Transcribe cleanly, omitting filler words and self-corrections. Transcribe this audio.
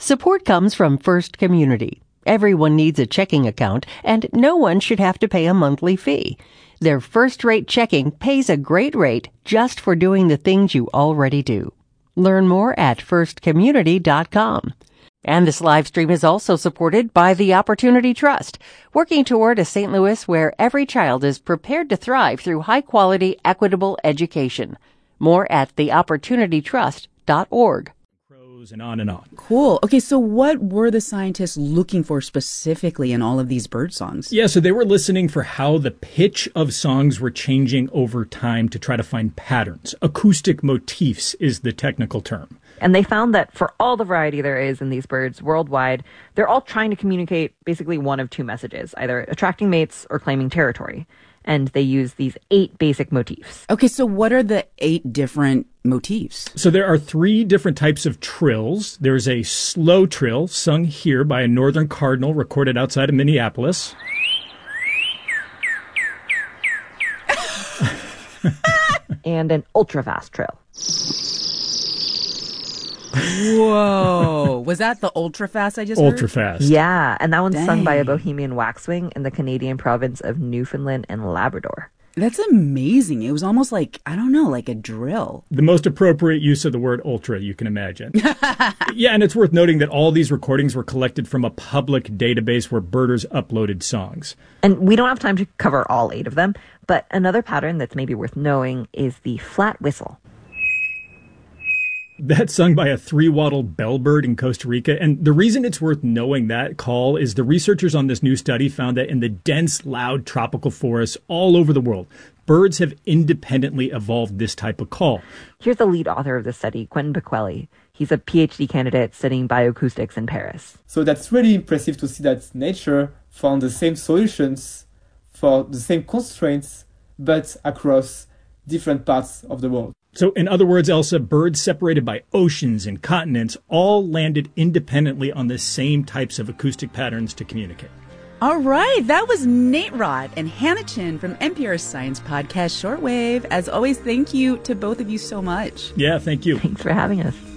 Support comes from First Community. Everyone needs a checking account, and no one should have to pay a monthly fee. Their first-rate checking pays a great rate just for doing the things you already do. Learn more at firstcommunity.com. And this live stream is also supported by the Opportunity Trust, working toward a St. Louis where every child is prepared to thrive through high-quality, equitable education. More at theopportunitytrust.org. And on and on. Cool. Okay, so what were the scientists looking for specifically in all of these bird songs? Yeah, so they were listening for how the pitch of songs were changing over time to try to find patterns. Acoustic motifs is the technical term. And they found that for all the variety there is in these birds worldwide, they're all trying to communicate basically one of two messages, either attracting mates or claiming territory. And they use these 8 basic motifs. Okay, so what are the 8 different motifs? So there are 3 different types of trills. There's a slow trill sung here by a northern cardinal recorded outside of Minneapolis. And an ultra-fast trill. Whoa. Was that the ultra-fast I just heard? Ultra-fast. Yeah, and that one's sung by a Dang. Bohemian waxwing in the Canadian province of Newfoundland and Labrador. That's amazing. It was almost like, I don't know, like a drill. The most appropriate use of the word ultra you can imagine. Yeah, and it's worth noting that all these recordings were collected from a public database where birders uploaded songs. And we don't have time to cover all 8 of them, but another pattern that's maybe worth knowing is the flat whistle. That's sung by a 3-wattle bellbird in Costa Rica. And the reason it's worth knowing that call is the researchers on this new study found that in the dense, loud tropical forests all over the world, birds have independently evolved this type of call. Here's the lead author of the study, Quentin Bequelli. He's a PhD candidate studying bioacoustics in Paris. So that's really impressive to see that nature found the same solutions for the same constraints, but across different parts of the world. So in other words, Elsa, birds separated by oceans and continents all landed independently on the same types of acoustic patterns to communicate. All right, that was Nate Rott and Hannah Chin from NPR's science podcast Shortwave. As always, thank you to both of you so much. Yeah, thank you. Thanks for having us.